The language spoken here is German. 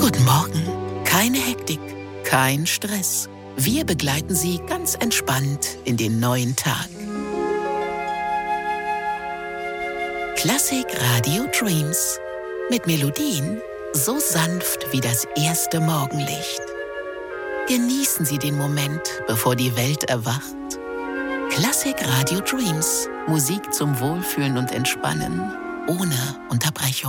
Guten Morgen. Keine Hektik, kein Stress. Wir begleiten Sie ganz entspannt in den neuen Tag. Classic Radio Dreams. Mit Melodien so sanft wie das erste Morgenlicht. Genießen Sie den Moment, bevor die Welt erwacht. Classic Radio Dreams. Musik zum Wohlfühlen und Entspannen. Ohne Unterbrechung.